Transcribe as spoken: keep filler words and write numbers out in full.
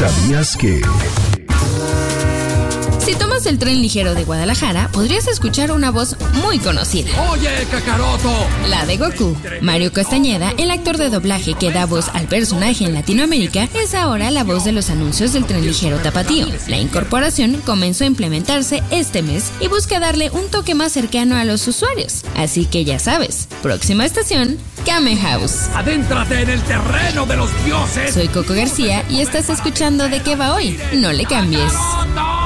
¿Sabías que? Si tomas el tren ligero de Guadalajara, podrías escuchar una voz muy conocida. ¡Oye, Kakaroto! La de Goku. Mario Castañeda, el actor de doblaje que da voz al personaje en Latinoamérica, es ahora la voz de los anuncios del tren ligero tapatío. La incorporación comenzó a implementarse este mes y busca darle un toque más cercano a los usuarios. Así que ya sabes, próxima estación, Kame House. ¡Adéntrate en el terreno de los dioses! Soy Coco García y estás escuchando De Qué Va Hoy. No le cambies.